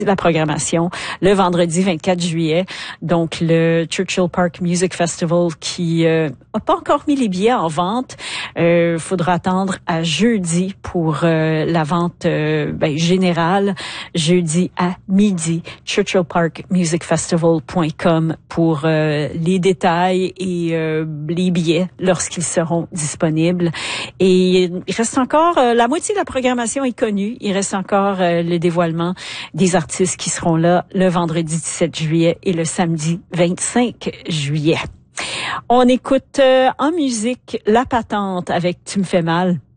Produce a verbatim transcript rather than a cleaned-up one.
la programmation le vendredi vingt-quatre juillet, donc le Churchill Park Music Festival qui euh, a pas encore mis les billets en vente. Euh, faudra attendre à jeudi pour euh, la vente euh, ben, générale, jeudi à midi. churchill park music festival point com pour euh, les détails et euh, les billets lorsqu'ils seront disponibles. Et il reste encore euh, la moitié de la programmation est connue. Il reste encore euh, le dévoilement des artistes qui seront là le vendredi dix-sept juillet et le samedi vingt-cinq juillet. On écoute euh, en musique La Patente avec Tu me fais mal.